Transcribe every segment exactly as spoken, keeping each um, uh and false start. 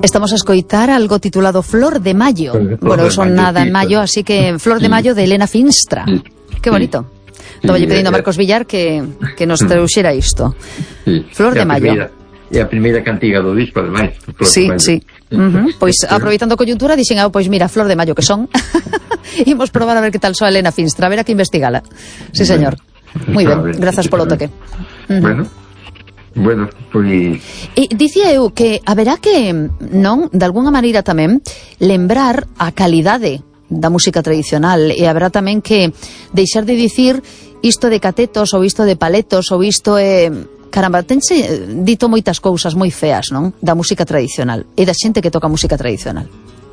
Estamos a escoitar algo titulado Flor de Mayo. Flor Bueno, de son Mayo, nada sí, en mayo, claro. así que Flor de Sí. Mayo de Elena Finstra. Sí. Qué bonito. Estaba Sí, yo pedindo a eh, Marcos Villar que, que nos traduxera isto. Sí. Flor É de a Mayo. primeira- É a primeira cantiga do disco, ademais. Flor Sí, de Mayo. sí. Uh-huh. Pois, aproveitando a coyuntura, dixen, ah, pois mira, Flor de Mayo que son. Imos probar a ver que tal soa Elena Finstra, a ver a que investigala. Sí, señor. Moi A ben, ver, grazas polo toque. Uh-huh. Bueno, bueno, pois... E dicía eu que haberá que, non, de algunha maneira tamén, lembrar a calidade da música tradicional, e haberá tamén que deixar de dicir isto de catetos ou isto de paletos ou isto é... Caramba, tense dito moitas cousas moi feas, non? Da música tradicional e da xente que toca música tradicional.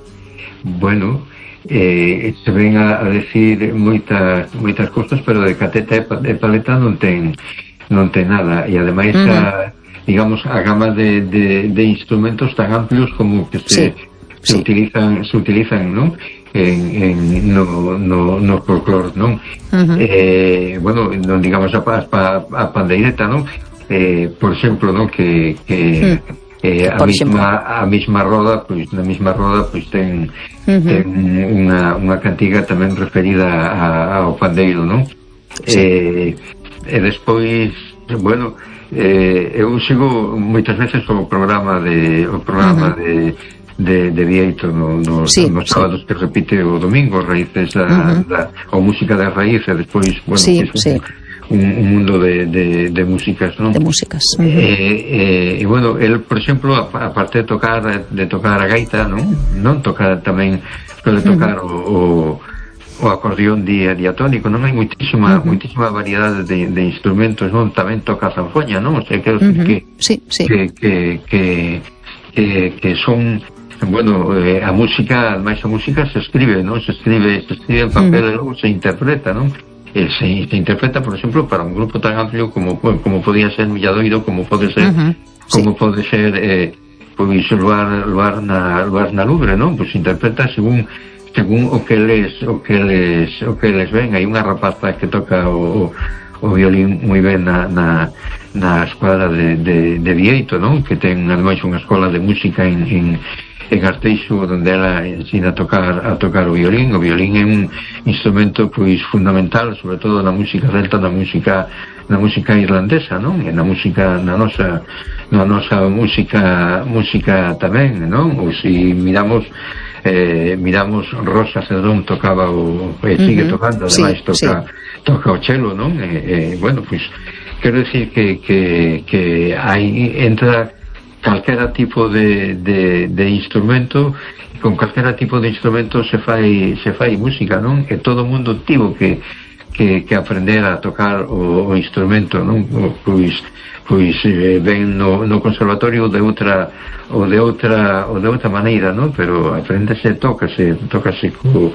Bueno, eh, se ven a, a decir moitas moitas cousas, pero de cateta e, pa, e paleta non ten non ten nada, e ademais uh -huh. a, digamos, a gama de, de, de instrumentos tan amplios como que se, sí. se sí. utilizan se utilizan, non? En, en no, no, no folclore, non? Uh -huh. eh, bueno, non digamos a, a, a pandeireta, non? Eh, por exemplo, non? Que, que mm. eh, a mesma a mesma roda, pois na mesma roda pois ten uh -huh. ten unha unha cantiga tamén referida a, ao pandeiro, non? Sí. Eh, e despois, bueno, eh, eu sigo moitas veces o programa de o programa uh -huh. de de, de Vieito no, no, sí, nos sábados sí. que repite o domingo, raíces da, uh -huh. da ou música da raíz, e despois, bueno, sí, que sí. Un, un mundo de, de, de músicas, non? De músicas. Uh -huh. eh, eh, e bueno, el, por exemplo, aparte de tocar de tocar a gaita, non? Non toca tamén pode tocar uh -huh. o, o, o acordeón di, diatónico, non? Hai moitísima uh -huh. moitísima variedade de, de instrumentos, non? Tamén toca a zanfoña, non? O sea, quero decir uh -huh. que, sí, sí. que, que, que, que, que son bueno, eh, a música, máis a música se escribe, non? Se escribe, se escribe en papel uh -huh. e logo se interpreta, non? Se, se interpreta, por exemplo, para un grupo tan amplio como como podía ser Milladoiro, como pode ser uh -huh. como sí. pode ser eh, pois luar, luar na luar na Lubre, non? Pois interpreta según según o que les o que les o que les ven. Hai unha rapaza que toca o, o violín moi ben na, na, na escola de, de, de Vieito, non? Que ten ademais unha escola de música en, en en Arteixo, onde ela ensina a tocar a tocar o violín. O violín é un instrumento pois fundamental, sobre todo na música celta, na música na música irlandesa, non? E na música na nosa na nosa música música tamén, non? Ou se miramos eh, miramos Rosa Cedrón tocaba o e sigue uh -huh. tocando, ademais sí, toca sí. toca o cello, non? E, e bueno, pois quero decir que que que hai entra calquera tipo de, de, de instrumento, con calquera tipo de instrumento se fai se fai música, non? E todo o mundo tivo que, que, que aprender a tocar o, o instrumento, non? O, pois pois eh, ven no, no conservatorio de outra ou de outra ou de outra maneira, non? Pero aprendese, tócase, tócase co,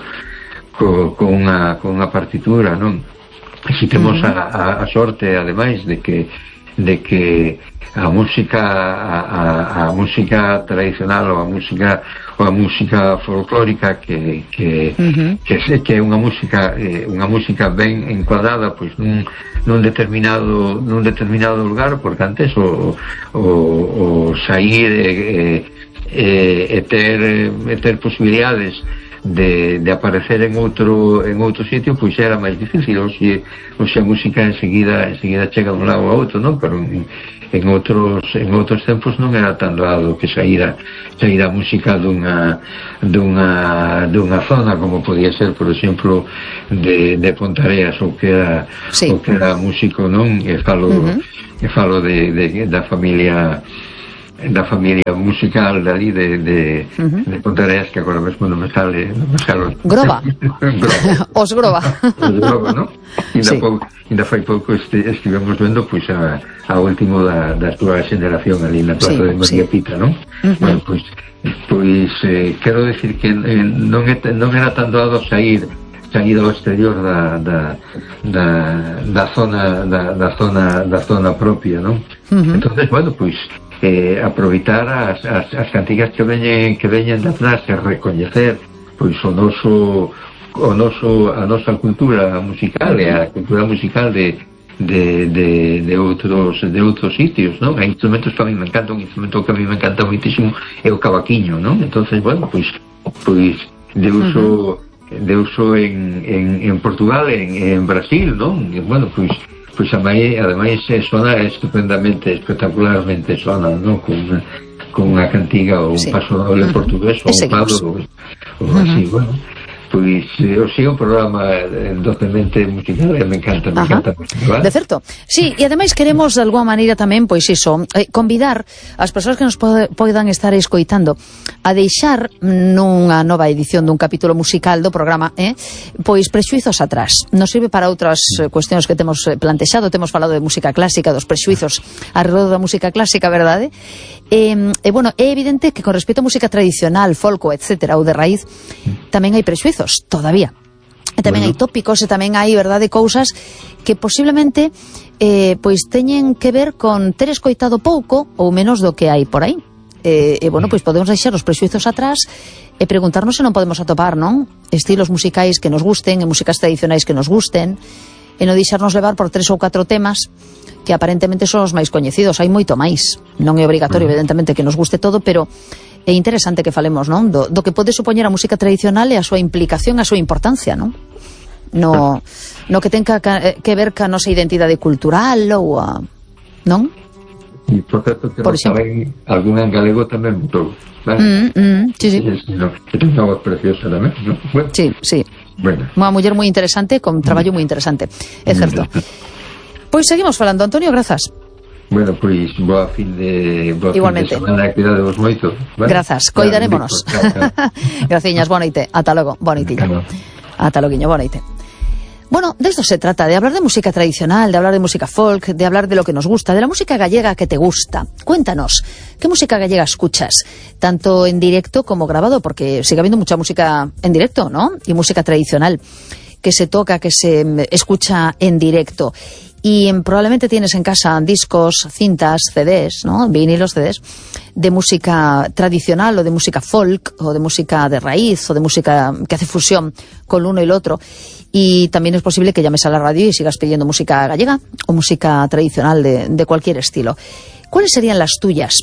co, con unha con unha partitura, non? E si temos uh -huh. a, a, a sorte, ademais, de que de que a música a, a, a música tradicional ou a música ou a música folclórica que que uh -huh. que sei que é unha música eh, unha música ben encuadrada pois nun nun determinado nun determinado lugar, porque antes o o, o sair e, e, e ter e ter posibilidades de, de aparecer en outro en outro sitio pois era máis difícil, ou se, ou se a música enseguida enseguida chega de un lado a outro, non? Pero en, en outros en outros tempos non era tan doado que saíra saíra a música dunha dunha dunha zona como podía ser, por exemplo, de, de Pontareas, ou que era sí. ou que era músico, non? E falo uh -huh. e falo de, de, da familia da familia musical de ali de, de, uh -huh. de Pontareas, que agora mesmo non me sale, non me sale. Groba. Groba. Os Groba. Os Groba, non? Ainda, sí. pouco, ainda fai pouco este, estivemos vendo pois a, a último da, da túa xeneración ali na plaza sí, de María sí. Pita, non? Uh -huh. Bueno, pois, pois eh, quero decir que eh, non, é, non era tan doado sair saída ao exterior da, da, da, da zona da, da zona da zona propia, non? Uh -huh. Entonces, bueno, pois eh, aproveitar as, as, as cantigas que veñen que veñen de atrás e recoñecer pois o noso o noso a nosa cultura musical e a cultura musical de de, de, de outros de outros sitios, non? Hai instrumentos que a mí me encanta, un instrumento que a mí me encanta moitísimo é o cavaquiño, non? Entonces, bueno, pois pois de uso uh-huh. de uso en, en, en Portugal, en, en Brasil, non? E, bueno, pois pois ademais, ademais sona estupendamente, espectacularmente sona, non? Con con unha cantiga ou un sí. paso doble uh-huh. portugués ou un fado ou, ou uh-huh. así, bueno. Pois eu sigo o programa docemente musical e me encanta, me Ajá. encanta musical. De certo, sí, e ademais queremos de alguma maneira tamén, pois iso, eh, convidar as persoas que nos pode, poidan estar escoitando a deixar nunha nova edición dun capítulo musical do programa, eh, pois prexuizos atrás. Nos sirve para outras eh, cuestións que temos plantexado, temos falado de música clásica, dos prexuizos alrededor da música clásica, verdade? E, e bueno, é evidente que con respecto a música tradicional, folco, etcétera, ou de raíz, tamén hai prexuizos todavía. E tamén bueno. hai tópicos e tamén hai, verdade, cousas que posiblemente eh, pois teñen que ver con ter escoitado pouco ou menos do que hai por aí. E, e bueno, pois podemos deixar os prexuizos atrás e preguntarnos se non podemos atopar, non? Estilos musicais que nos gusten e músicas tradicionais que nos gusten e non deixarnos levar por tres ou catro temas que aparentemente son os máis coñecidos. Hai moito máis. Non é obrigatorio, evidentemente, que nos guste todo, pero é interesante que falemos, non? Do, do que pode supoñer a música tradicional e a súa implicación, a súa importancia, non? No, no que ten que, que ver ca nosa identidade cultural ou a... non? E, por certo, que por non saben algún en galego tamén botou, vale? Mm, mm, sí, sí. No, que ten unha voz preciosa tamén, non? Bueno. Sí, sí. Bueno. Unha muller moi interesante, con traballo moi interesante, é certo. Pois seguimos falando, Antonio, grazas. Bueno, pois boa fin de boa Igualmente. Fin de semana, cuidadevos moito, vale? Grazas, coidarémonos. Graciñas, boa noite. Ata logo, boa noitiña. Ata loguiño, boa noite. Bueno, de esto se trata, de hablar de música tradicional, de hablar de música folk, de hablar de lo que nos gusta, de la música gallega que te gusta. Cuéntanos, ¿qué música gallega escuchas? Tanto en directo como grabado, porque sigue habiendo mucha música en directo, ¿no? Y música tradicional que se toca, que se escucha en directo. Y probablemente tienes en casa discos, cintas, C Ds, ¿no? Vinilos, C Ds, de música tradicional o de música folk o de música de raíz o de música que hace fusión con lo uno y lo otro. Y también es posible que llames a la radio y sigas pidiendo música gallega o música tradicional de, de cualquier estilo. ¿Cuáles serían las tuyas?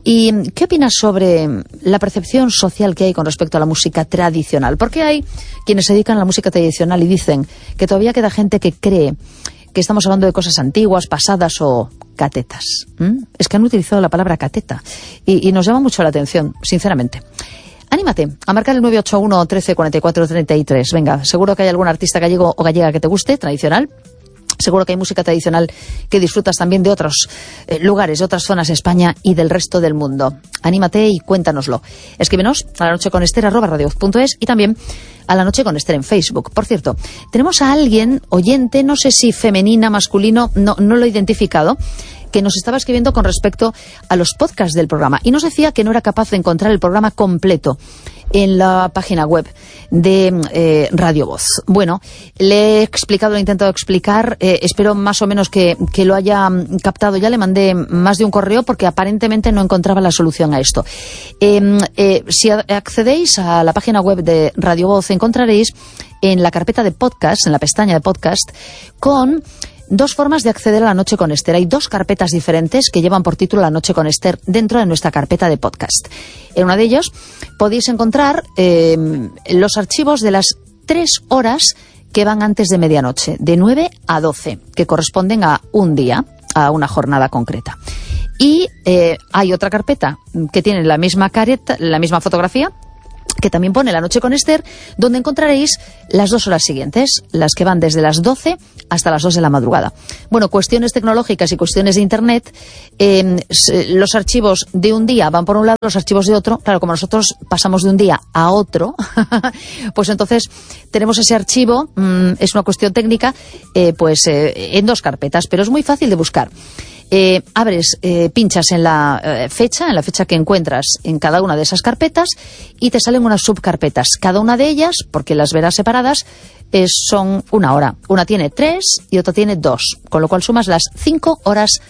¿Y qué opinas sobre la percepción social que hay con respecto a la música tradicional? Porque hay quienes se dedican a la música tradicional y dicen que todavía queda gente que cree que estamos hablando de cosas antiguas, pasadas o catetas. ¿Mm? Es que han utilizado la palabra cateta y, y nos llama mucho la atención, sinceramente. Anímate a marcar el nueve ocho uno, trece, cuarenta y cuatro, treinta y tres. Venga, seguro que hay algún artista gallego o gallega que te guste, tradicional. Seguro que hay música tradicional que disfrutas también de otros eh, lugares, de otras zonas de España y del resto del mundo. Anímate y cuéntanos. Escríbenos a la noche con Ester arroba radiovoz punto es y también a la noche con Ester en Facebook. Por cierto, tenemos a alguien, oyente, no sé si femenina, masculino, no, no lo he identificado, que nos estaba escribiendo con respecto a los podcasts del programa y nos decía que no era capaz de encontrar el programa completo en la página web de eh, Radio Voz. Bueno, le he explicado, le he intentado explicar, eh, espero más o menos que, que lo haya captado. Ya le mandé más de un correo porque aparentemente no encontraba la solución a esto. Eh, eh, si accedéis a la página web de Radio Voz, encontraréis en la carpeta de podcast, en la pestaña de podcast, con dos formas de acceder a La Noche con Ester. Hay dos carpetas diferentes que llevan por título La Noche con Ester dentro de nuestra carpeta de podcast. En una de ellos podéis encontrar eh, los archivos de las tres horas que van antes de medianoche, de nueve a doce, que corresponden a un día, a una jornada concreta. Y eh, hay otra carpeta que tiene la misma careta, la misma fotografía, que también pone La Noche con Ester, donde encontraréis las dos horas siguientes, las que van desde las doce hasta las dos de la madrugada. Bueno, cuestiones tecnológicas y cuestiones de Internet, eh, los archivos de un día van por un lado, los archivos de otro. Claro, como nosotros pasamos de un día a otro, pues entonces tenemos ese archivo, mmm, es una cuestión técnica, eh, pues eh, en dos carpetas, pero es muy fácil de buscar. Eh, abres, eh, pinchas en la eh, fecha, en la fecha que encuentras en cada una de esas carpetas y te salen unas subcarpetas. Cada una de ellas, porque las verás separadas, eh, son una hora. Una tiene tres y otra tiene dos, con lo cual sumas las cinco horas